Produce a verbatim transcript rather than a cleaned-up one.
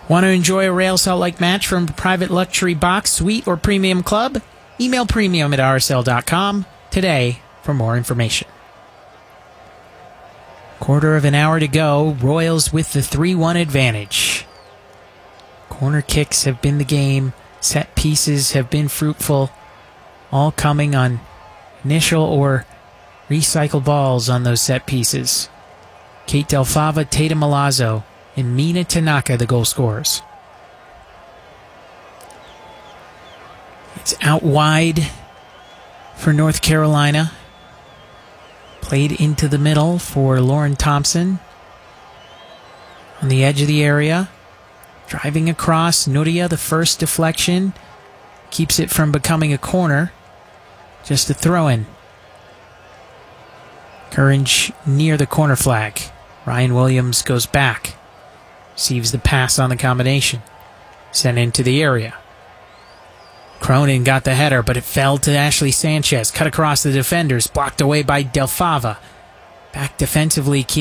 Want to enjoy a Real Salt Lake match from a private luxury box, suite, or premium club? Email premium at r s l dot com today for more information. Quarter of an hour to go. Royals with the three one advantage. Corner kicks have been the game. Set pieces have been fruitful. All coming on initial or recycled balls on those set pieces. Kate Del Fava, Tatum Milazzo, and Mina Tanaka, the goal scorers. It's out wide for North Carolina. Played into the middle for Lauren Thompson. On the edge of the area. Driving across. Nuria, the first deflection. Keeps it from becoming a corner. Just a throw-in. Courage near the corner flag. Ryan Williams goes back. Receives the pass on the combination. Sent into the area. Cronin got the header, but it fell to Ashley Sanchez. Cut across the defenders. Blocked away by Del Fava. Back defensively.